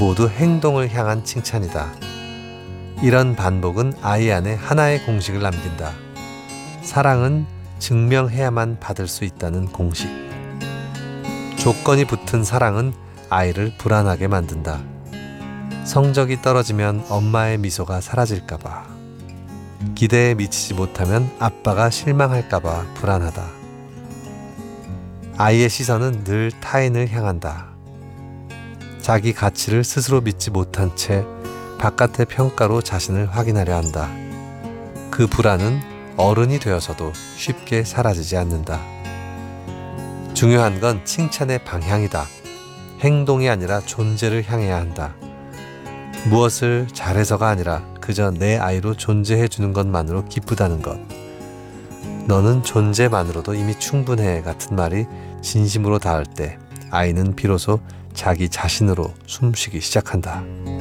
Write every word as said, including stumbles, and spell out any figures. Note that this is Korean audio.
모두 행동을 향한 칭찬이다. 이런 반복은 아이 안에 하나의 공식을 남긴다. 사랑은 증명해야만 받을 수 있다는 공식. 조건이 붙은 사랑은 아이를 불안하게 만든다. 성적이 떨어지면 엄마의 미소가 사라질까봐, 기대에 미치지 못하면 아빠가 실망할까봐 불안하다. 아이의 시선은 늘 타인을 향한다. 자기 가치를 스스로 믿지 못한 채 바깥의 평가로 자신을 확인하려 한다. 그 불안은 어른이 되어서도 쉽게 사라지지 않는다. 중요한 건 칭찬의 방향이다. 행동이 아니라 존재를 향해야 한다. 무엇을 잘해서가 아니라 그저 내 아이로 존재해 주는 것만으로 기쁘다는 것. 너는 존재만으로도 이미 충분해 같은 말이 진심으로 닿을 때 아이는 비로소 자기 자신으로 숨쉬기 시작한다.